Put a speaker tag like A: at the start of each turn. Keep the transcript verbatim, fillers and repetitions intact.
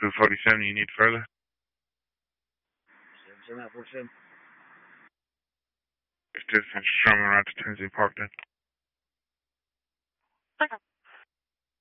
A: two forty-seven, you need further?
B: seven four seven.
A: It's distance from around to Tennessee Park then.
B: Okay.